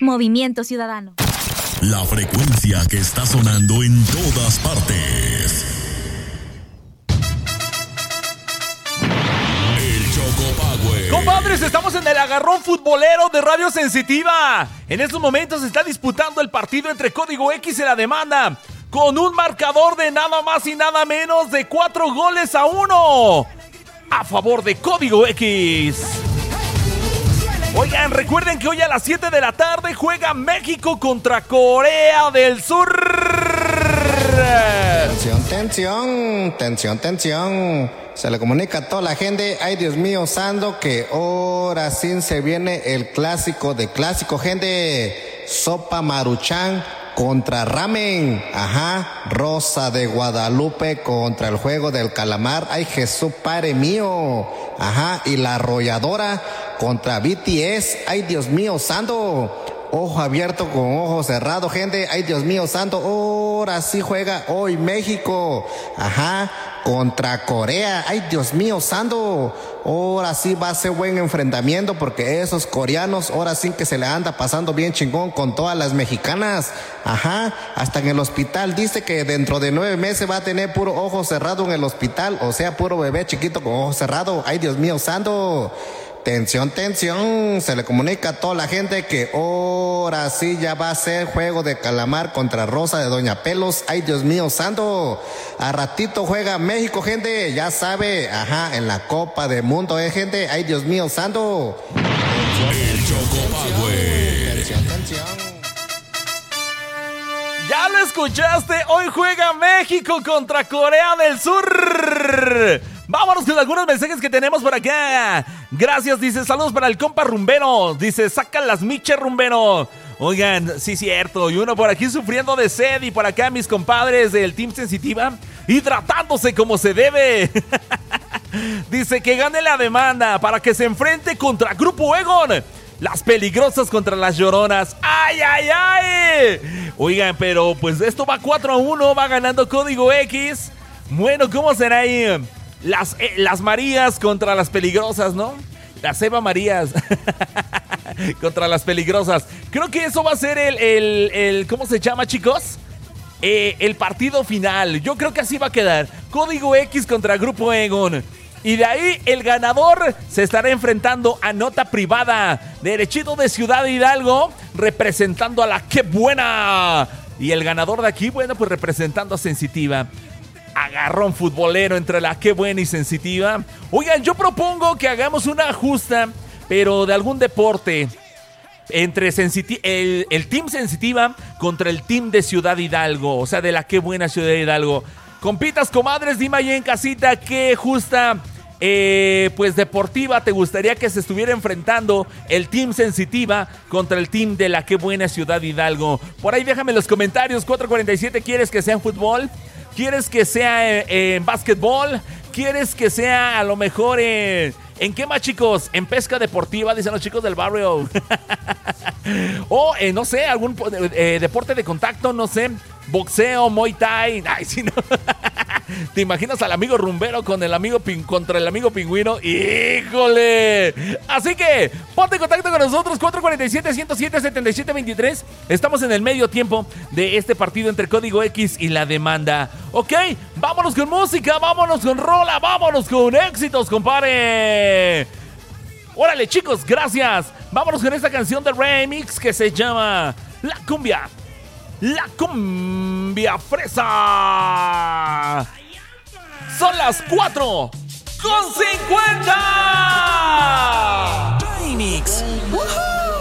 Movimiento Ciudadano. La frecuencia que está sonando en todas partes. El Choco Power. Compadres, estamos en el agarrón futbolero de Radio Sensitiva. En estos momentos se está disputando el partido entre Código X y La Demanda, con un marcador de nada más y nada menos de 4-1 a favor de Código X. Oigan, recuerden que hoy a las 7 de la tarde juega México contra Corea del Sur. Tensión. Se le comunica a toda la gente. Ay, Dios mío santo, que ahora sí se viene el clásico de clásico, gente. Sopa Maruchan contra ramen. Ajá. Rosa de Guadalupe contra el juego del calamar. Ay, Jesús Padre mío. Ajá. Y la arrolladora contra BTS. Ay, Dios mío santo. Ojo abierto con ojo cerrado, gente. Ay, Dios mío santo. Ahora sí juega hoy México. Ajá. Contra Corea. Ay, Dios mío santo. Ahora sí va a ser buen enfrentamiento, porque esos coreanos ahora sí que se le anda pasando bien chingón con todas las mexicanas. Ajá. Hasta en el hospital dice que dentro de 9 meses va a tener puro ojo cerrado en el hospital. O sea, puro bebé chiquito con ojo cerrado. Ay, Dios mío santo. Tensión. Se le comunica a toda la gente que ahora sí ya va a ser juego de calamar contra Rosa de Doña Pelos. Ay, Dios mío santo. A ratito juega México, gente. Ya sabe. Ajá, en la Copa del Mundo, gente. Ay, Dios mío santo. El Choco Power. Tensión. Ya lo escuchaste. Hoy juega México contra Corea del Sur. Vámonos con algunos mensajes que tenemos por acá. Gracias, dice, saludos para el compa rumbero. Dice, saca las miches, rumbero. Oigan, sí, cierto. Y uno por aquí sufriendo de sed. Y por acá mis compadres del Team Sensitiva hidratándose como se debe. Dice que gane La Demanda para que se enfrente contra Grupo Egon. Las peligrosas contra las lloronas. ¡Ay! Oigan, pero pues esto va 4-1. Va ganando Código X. Bueno, ¿cómo será ahí? Las Marías contra las peligrosas, ¿no? Las Eva Marías contra las peligrosas. Creo que eso va a ser el ¿cómo se llama, chicos? El partido final. Yo creo que así va a quedar. Código X contra Grupo Egon. Y de ahí el ganador se estará enfrentando a Nota Privada, derechito de Ciudad Hidalgo, representando a la Qué Buena. Y el ganador de aquí, bueno, pues representando a Sensitiva. Agarrón futbolero entre la Qué Buena y Sensitiva. Oigan, yo propongo que hagamos una justa, pero de algún deporte, entre el Team Sensitiva contra el Team de Ciudad Hidalgo. O sea, de la Qué Buena Ciudad Hidalgo. Compitas, comadres, dime ahí en casita qué justa, pues deportiva te gustaría que se estuviera enfrentando el Team Sensitiva contra el Team de la Qué Buena Ciudad Hidalgo. Por ahí déjame en los comentarios. 447, ¿quieres que sea en fútbol? ¿Quieres que sea en básquetbol? ¿Quieres que sea a lo mejor en qué más, chicos? En pesca deportiva, dicen los chicos del barrio. O no sé, algún deporte de contacto, no sé. Boxeo, Muay Thai. Ay, sí, no. ¿Te imaginas al amigo rumbero con el amigo contra el amigo pingüino? ¡Híjole! Así que ponte en contacto con nosotros. 447-107-7723. Estamos en el medio tiempo de este partido entre Código X y La Demanda. Ok, vámonos con música, vámonos con rola, vámonos con éxitos, compadre. Órale, chicos, gracias. Vámonos con esta canción de remix que se llama La Cumbia Fresa. Son las 4:50.